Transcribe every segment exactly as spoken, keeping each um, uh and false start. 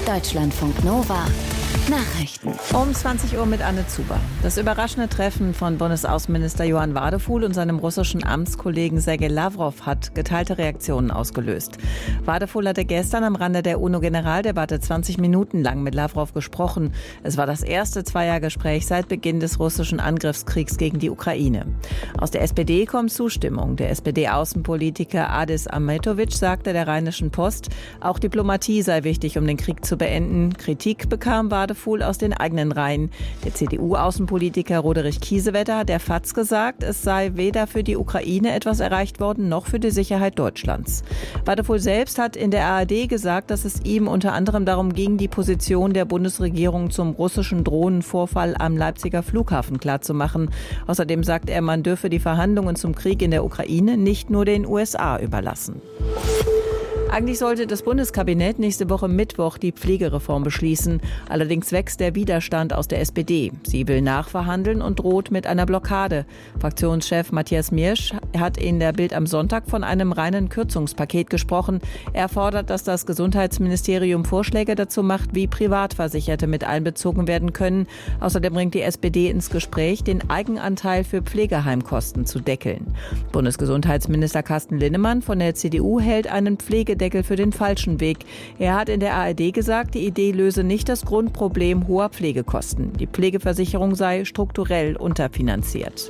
Deutschlandfunk Nova Nachrichten. Um zwanzig Uhr mit Anne Zuber. Das überraschende Treffen von Bundesaußenminister Johann Wadephul und seinem russischen Amtskollegen Sergej Lawrow hat geteilte Reaktionen ausgelöst. Wadephul hatte gestern am Rande der UNO-Generaldebatte zwanzig Minuten lang mit Lawrow gesprochen. Es war das erste Zweiergespräch seit Beginn des russischen Angriffskriegs gegen die Ukraine. Aus der S P D kommt Zustimmung. Der S P D-Außenpolitiker Adis Ahmetovic sagte der Rheinischen Post, auch Diplomatie sei wichtig, um den Krieg zu beenden. Kritik bekam Wadephul aus den eigenen Reihen. Der C D U-Außenpolitiker Roderich Kiesewetter hat der F A Z gesagt, es sei weder für die Ukraine etwas erreicht worden, noch für die Sicherheit Deutschlands. Wadephul selbst hat in der A R D gesagt, dass es ihm unter anderem darum ging, die Position der Bundesregierung zum russischen Drohnenvorfall am Leipziger Flughafen klarzumachen. Außerdem sagt er, man dürfe die Verhandlungen zum Krieg in der Ukraine nicht nur den U S A überlassen. Eigentlich sollte das Bundeskabinett nächste Woche Mittwoch die Pflegereform beschließen. Allerdings wächst der Widerstand aus der S P D. Sie will nachverhandeln und droht mit einer Blockade. Fraktionschef Matthias Miersch hat in der Bild am Sonntag von einem reinen Kürzungspaket gesprochen. Er fordert, dass das Gesundheitsministerium Vorschläge dazu macht, wie Privatversicherte mit einbezogen werden können. Außerdem bringt die S P D ins Gespräch, den Eigenanteil für Pflegeheimkosten zu deckeln. Bundesgesundheitsminister Carsten Linnemann von der C D U hält einen Pflegedeckel für den falschen Weg. Er hat in der A R D gesagt, die Idee löse nicht das Grundproblem hoher Pflegekosten. Die Pflegeversicherung sei strukturell unterfinanziert.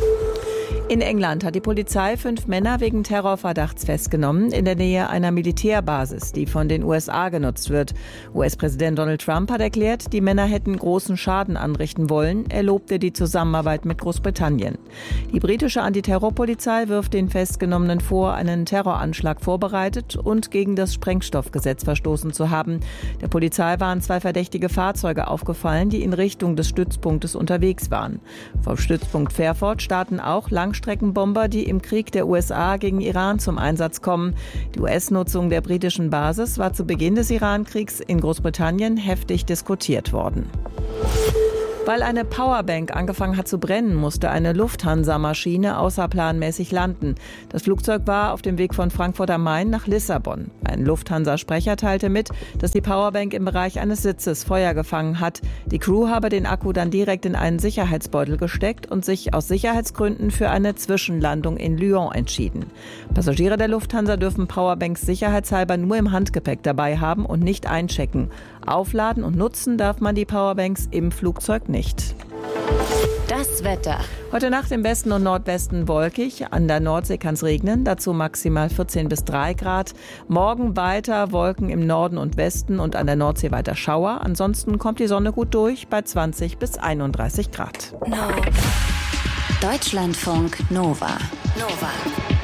In England hat die Polizei fünf Männer wegen Terrorverdachts festgenommen in der Nähe einer Militärbasis, die von den U S A genutzt wird. U S-Präsident Donald Trump hat erklärt, die Männer hätten großen Schaden anrichten wollen. Er lobte die Zusammenarbeit mit Großbritannien. Die britische Antiterrorpolizei wirft den Festgenommenen vor, einen Terroranschlag vorbereitet und gegen das Sprengstoffgesetz verstoßen zu haben. Der Polizei waren zwei verdächtige Fahrzeuge aufgefallen, die in Richtung des Stützpunktes unterwegs waren. Vom Stützpunkt Fairford starten auch Langstreckenbomber, die im Krieg der U S A gegen Iran zum Einsatz kommen. Die U S-Nutzung der britischen Basis war zu Beginn des Iran-Kriegs in Großbritannien heftig diskutiert worden. Weil eine Powerbank angefangen hat zu brennen, musste eine Lufthansa-Maschine außerplanmäßig landen. Das Flugzeug war auf dem Weg von Frankfurt am Main nach Lissabon. Ein Lufthansa-Sprecher teilte mit, dass die Powerbank im Bereich eines Sitzes Feuer gefangen hat. Die Crew habe den Akku dann direkt in einen Sicherheitsbeutel gesteckt und sich aus Sicherheitsgründen für eine Zwischenlandung in Lyon entschieden. Passagiere der Lufthansa dürfen Powerbanks sicherheitshalber nur im Handgepäck dabei haben und nicht einchecken. Aufladen und nutzen darf man die Powerbanks im Flugzeug nicht. Das Wetter. Heute Nacht im Westen und Nordwesten wolkig. An der Nordsee kann es regnen, dazu maximal vierzehn bis drei Grad. Morgen weiter Wolken im Norden und Westen und an der Nordsee weiter Schauer. Ansonsten kommt die Sonne gut durch bei zwanzig bis einunddreißig Grad. No. Deutschlandfunk Nova. Nova.